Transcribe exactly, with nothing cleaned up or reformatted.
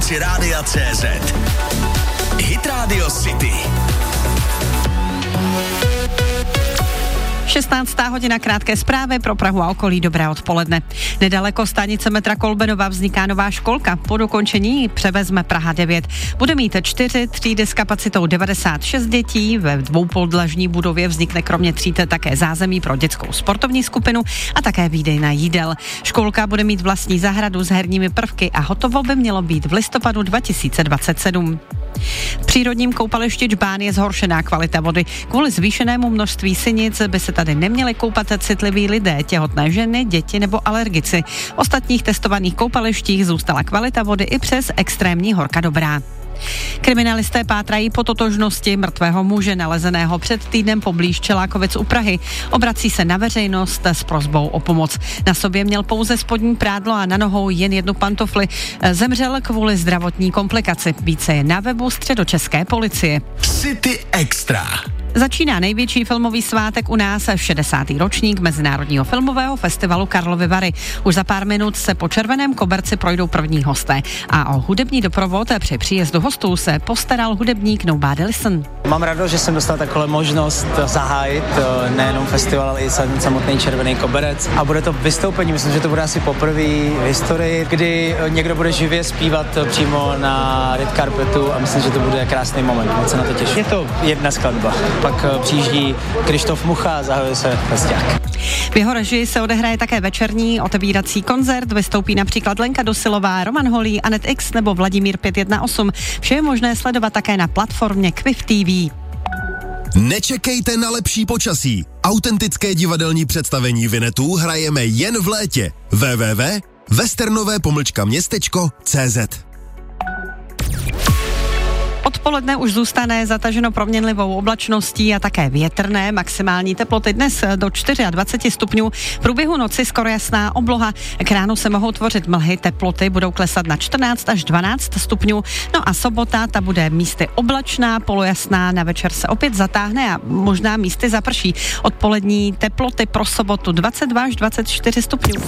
aplikaci Rádia C Z. Hit Radio City. šestnáctá hodina, krátké zprávy pro Prahu a okolí. Dobré odpoledne. Nedaleko stanice metra Kolbenova vzniká nová školka. Po dokončení převezme Praha devět. Bude mít čtyři třídy s kapacitou devadesát šest dětí. Ve dvoupodlažní budově vznikne kromě tříd také zázemí pro dětskou sportovní skupinu a také výdejna jídel. Školka bude mít vlastní zahradu s herními prvky a hotovo by mělo být v listopadu dva tisíce dvacet sedm. V přírodním koupališti Džbán je zhoršená kvalita vody. Kvůli zvýšenému množství sinic by se tady neměli koupat citliví lidé, těhotné ženy, děti nebo alergici. V ostatních testovaných koupalištích zůstala kvalita vody i přes extrémní horka dobrá. Kriminalisté pátrají po totožnosti mrtvého muže nalezeného před týdnem poblíž Čelákovic u Prahy. Obrací se na veřejnost s prosbou o pomoc. Na sobě měl pouze spodní prádlo a na nohou jen jednu pantofli. Zemřel kvůli zdravotní komplikaci. Více je na webu středočeské policie. City Extra. Začíná největší filmový svátek u nás, šedesátý ročník Mezinárodního filmového festivalu Karlovy Vary. Už za pár minut se po červeném koberci projdou první hosté. A o hudební doprovod při příjezdu hostů se postaral hudebník Nobody Listen. Mám radost, že jsem dostal takhle možnost zahájit nejenom festival, ale i samotný červený koberec. A bude to vystoupení, myslím, že to bude asi poprvé v historii, kdy někdo bude živě zpívat přímo na red carpetu a myslím, že to bude krásný moment. Moc se na to těším. Je to jedna skladba. Pak přijíždí Krištof Mucha a zahajuje se festiák. V jeho režii se odehraje také večerní otevírací koncert. Vystoupí například Lenka Dosilová, Roman Holý, Anet X nebo Vladimír pět jedna osm. Vše je možné sledovat také na platformě Quiff T V. Nečekejte na lepší počasí. Autentické divadelní představení Vinetů hrajeme jen v létě. w w w tečka westernové pomlčka městečko tečka c z. Odpoledne už zůstane zataženo proměnlivou oblačností a také větrné. Maximální teploty dnes do dvacet čtyři stupňů. V průběhu noci skoro jasná obloha. K ránu se mohou tvořit mlhy, teploty budou klesat na čtrnáct až dvanáct stupňů. No a sobota, ta bude místy oblačná, polojasná, na večer se opět zatáhne a možná místy zaprší. Odpolední teploty pro sobotu dvacet dva až dvacet čtyři stupňů.